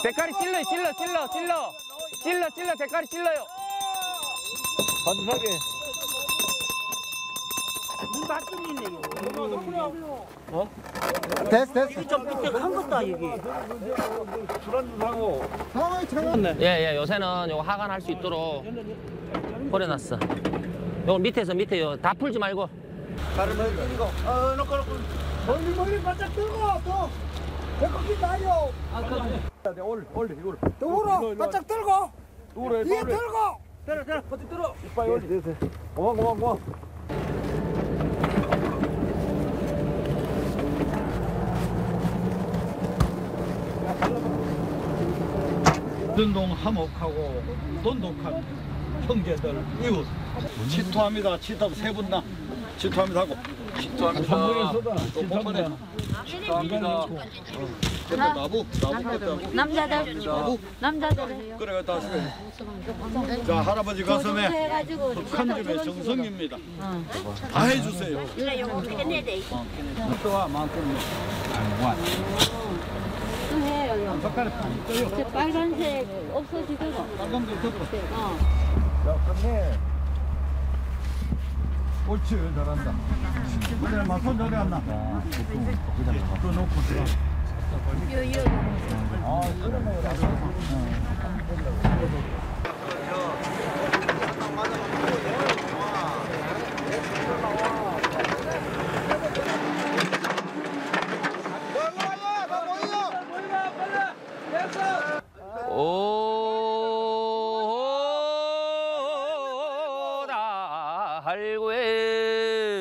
대가리 찔러요, 찔러, 대가리 찔러요. 반듯하게. 눈 맞춤이 있네 이거. 됐어. 이게 좀 밑에 큰 것다 여기. 술한잔 사고. 예, 요새는 요거 하관할 수 있도록 버려놨어. 요거 밑에 요 다 풀지 말고. 가르면 때리고. 멀리 바짝 들고 또 배꼽이 나요. 올려 이걸. 또 울어 바짝 들고 올려 뒤에 들고. 때려. 같이 들어. 이빨 올려. 고만. 전동 화목하고 돈독한 형제들 이웃 치토합니다. 치토 세 분 다 치토합니다 하고 치토합니다. 또 봄번에 치토합니다. 근데 나무 뺐다고 남자들 그래 다 쓰게. 자 할아버지 가슴에 한 줌의 정성입니다. 다 해주세요. 또한 만큼 또 해요. 저 빨간색 없어지도록. 빨간불 켜고. 야 끝내. 옳지 잘한다. 그래 막손 저리 안 나. 또 놓고 들어. 아 이러네. 오다 할구에